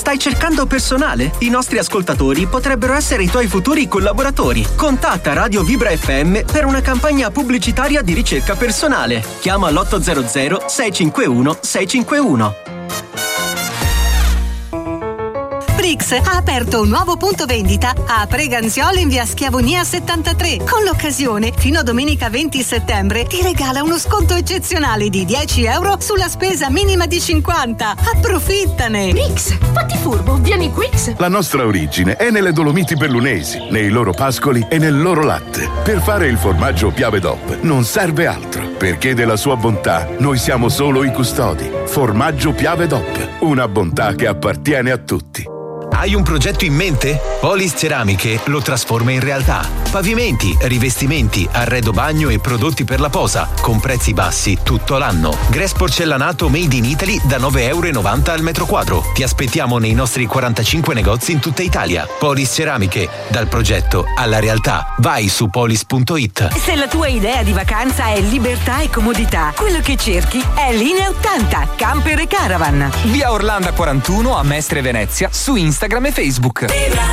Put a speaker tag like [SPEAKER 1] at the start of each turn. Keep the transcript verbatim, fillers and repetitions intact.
[SPEAKER 1] Stai cercando personale? I nostri ascoltatori potrebbero essere i tuoi futuri collaboratori. Contatta Radio Vibra F M per una campagna pubblicitaria di ricerca personale. Chiama l'otto zero zero sei cinque uno sei cinque uno.
[SPEAKER 2] Brix ha aperto un nuovo punto vendita a Preganziolo in via Schiavonia settantatré. Con l'occasione, fino a domenica venti settembre, ti regala uno sconto eccezionale di dieci euro sulla spesa minima di cinquanta. Approfittane!
[SPEAKER 3] Brix, fatti furbo, vieni Quix!
[SPEAKER 4] La nostra origine è nelle Dolomiti Bellunesi, nei loro pascoli e nel loro latte. Per fare il formaggio Piave D O P non serve altro, perché della sua bontà noi siamo solo i custodi. Formaggio Piave D O P, una bontà che appartiene a tutti.
[SPEAKER 5] Hai un progetto in mente? Polis Ceramiche lo trasforma in realtà. Pavimenti, rivestimenti, arredo bagno e prodotti per la posa, con prezzi bassi tutto l'anno. Gres porcellanato made in Italy da nove e novanta euro al metro quadro. Ti aspettiamo nei nostri quarantacinque negozi in tutta Italia. Polis Ceramiche, dal progetto alla realtà. Vai su polis punto it.
[SPEAKER 2] Se la tua idea di vacanza è libertà e comodità, quello che cerchi è Linea ottanta, Camper e Caravan.
[SPEAKER 6] Via Orlando quarantuno a Mestre Venezia, su Instagram e Facebook.